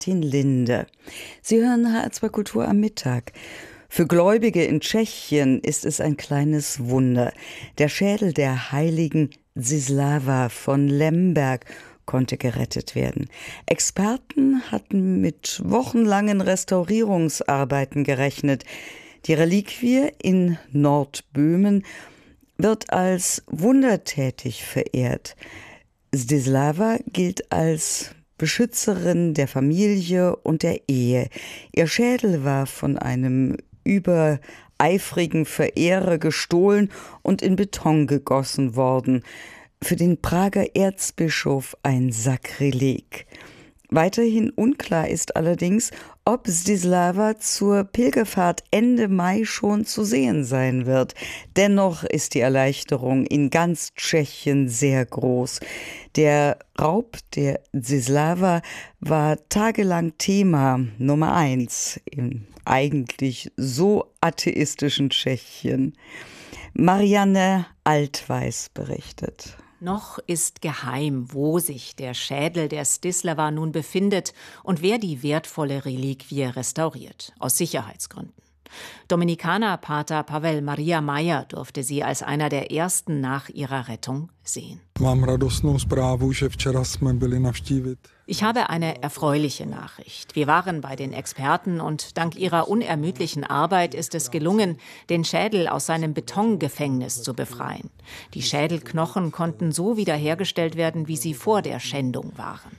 Martin Linde. Sie hören HR2 Kultur am Mittag. Für Gläubige in Tschechien ist es ein kleines Wunder. Der Schädel der heiligen Zdislava von Lemberg konnte gerettet werden. Experten hatten mit wochenlangen Restaurierungsarbeiten gerechnet. Die Reliquie in Nordböhmen wird als wundertätig verehrt. Zdislava gilt als Beschützerin der Familie und der Ehe. Ihr Schädel war von einem übereifrigen Verehrer gestohlen und in Beton gegossen worden. Für den Prager Erzbischof ein Sakrileg. Weiterhin unklar ist allerdings, ob Zdislava zur Pilgerfahrt Ende Mai schon zu sehen sein wird. Dennoch ist die Erleichterung in ganz Tschechien sehr groß. Der Raub der Zdislava war tagelang Thema Nummer 1 im eigentlich so atheistischen Tschechien. Marianne Altweis berichtet. Noch ist geheim, wo sich der Schädel der Zdislava nun befindet und wer die wertvolle Reliquie restauriert, aus Sicherheitsgründen. Dominikanerpater Pavel Maria Meyer durfte sie als einer der ersten nach ihrer Rettung sehen. Ich habe eine erfreuliche Nachricht. Wir waren bei den Experten und dank ihrer unermüdlichen Arbeit ist es gelungen, den Schädel aus seinem Betongefängnis zu befreien. Die Schädelknochen konnten so wiederhergestellt werden, wie sie vor der Schändung waren.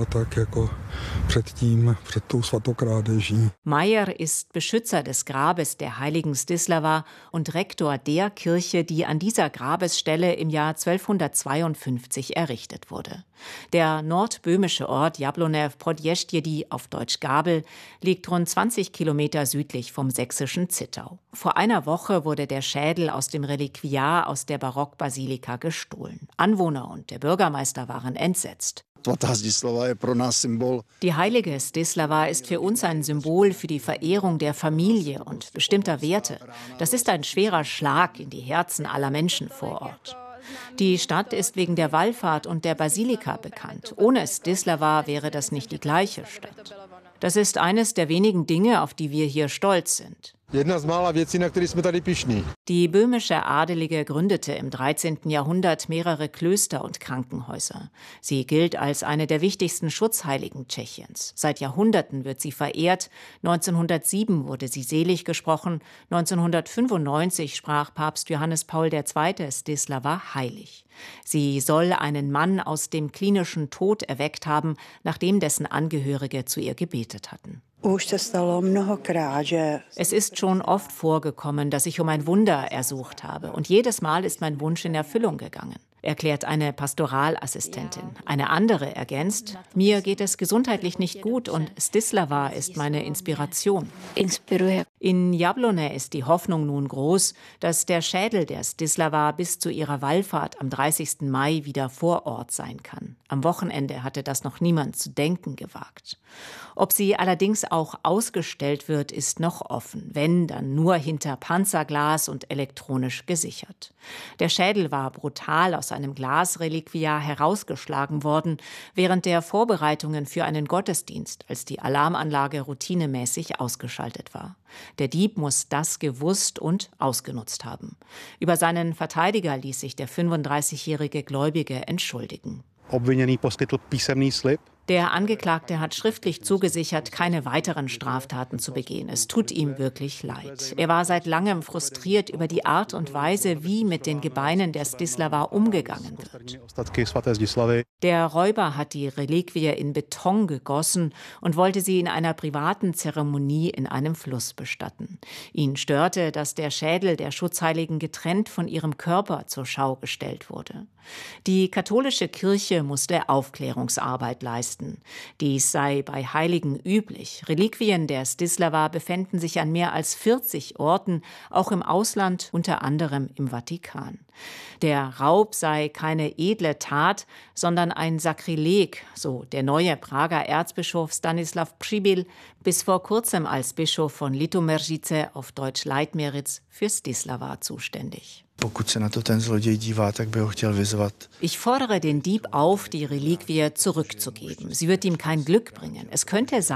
Meyer ist Beschützer des Grabes der heiligen Zdislava und Rektor der Kirche, die an dieser Grabesstelle im Jahr 1252 errichtet wurde. Der nordböhmische Ort Jablonew-Podjeżdżie, auf Deutsch Gabel, liegt rund 20 Kilometer südlich vom sächsischen Zittau. Vor einer Woche wurde der Schädel aus dem Reliquiar aus der Barockbasilika gestohlen. Anwohner und der Bürgermeister waren entsetzt. Die heilige Zdislava ist für uns ein Symbol für die Verehrung der Familie und bestimmter Werte. Das ist ein schwerer Schlag in die Herzen aller Menschen vor Ort. Die Stadt ist wegen der Wallfahrt und der Basilika bekannt. Ohne Zdislava wäre das nicht die gleiche Stadt. Das ist eines der wenigen Dinge, auf die wir hier stolz sind. Die böhmische Adelige gründete im 13. Jahrhundert mehrere Klöster und Krankenhäuser. Sie gilt als eine der wichtigsten Schutzheiligen Tschechiens. Seit Jahrhunderten wird sie verehrt. 1907 wurde sie selig gesprochen. 1995 sprach Papst Johannes Paul II. Zdislava heilig. Sie soll einen Mann aus dem klinischen Tod erweckt haben, nachdem dessen Angehörige zu ihr gebetet hatten. Es ist schon oft vorgekommen, dass ich um ein Wunder ersucht habe. Und jedes Mal ist mein Wunsch in Erfüllung gegangen, erklärt eine Pastoralassistentin. Eine andere ergänzt: Mir geht es gesundheitlich nicht gut und Zdislava ist meine Inspiration. In Jablone ist die Hoffnung nun groß, dass der Schädel der Zdislava bis zu ihrer Wallfahrt am 30. Mai wieder vor Ort sein kann. Am Wochenende hatte das noch niemand zu denken gewagt. Ob sie allerdings auch ausgestellt wird, ist noch offen. Wenn, dann nur hinter Panzerglas und elektronisch gesichert. Der Schädel war brutal aus einem Glasreliquiar herausgeschlagen worden, während der Vorbereitungen für einen Gottesdienst, als die Alarmanlage routinemäßig ausgeschaltet war. Der Dieb muss das gewusst und ausgenutzt haben. Über seinen Verteidiger ließ sich der 35-jährige Gläubige entschuldigen. Der Angeklagte hat schriftlich zugesichert, keine weiteren Straftaten zu begehen. Es tut ihm wirklich leid. Er war seit langem frustriert über die Art und Weise, wie mit den Gebeinen der Zdislava umgegangen wird. Der Räuber hat die Reliquie in Beton gegossen und wollte sie in einer privaten Zeremonie in einem Fluss bestatten. Ihn störte, dass der Schädel der Schutzheiligen getrennt von ihrem Körper zur Schau gestellt wurde. Die katholische Kirche musste Aufklärungsarbeit leisten. Dies sei bei Heiligen üblich. Reliquien der Zdislava befänden sich an mehr als 40 Orten, auch im Ausland, unter anderem im Vatikan. Der Raub sei keine edle Tat, sondern ein Sakrileg, so der neue Prager Erzbischof Stanislav Přibyl, bis vor kurzem als Bischof von Litoměřice, auf Deutsch Leitmeritz, für Zdislava zuständig. Ich fordere den Dieb auf, die Reliquie zurückzugeben. Sie wird ihm kein Glück bringen. Es könnte sein,